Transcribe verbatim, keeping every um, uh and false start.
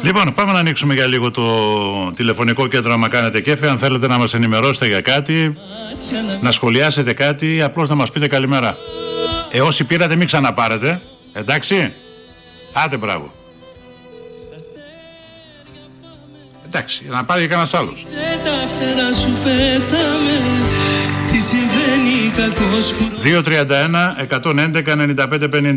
Λοιπόν, πάμε να ανοίξουμε για λίγο το τηλεφωνικό κέντρο άμα κάνετε κέφι. Αν θέλετε να μας ενημερώσετε για κάτι, να σχολιάσετε κάτι ή απλώς να μας πείτε καλημέρα. Ε, όσοι πήρατε μην ξαναπάρετε. Εντάξει. Άντε μπράβο. Εντάξει, να πάρει και κανένας άλλος. δύο τρία ένα εκατόν έντεκα ενενήντα πέντε πενήντα.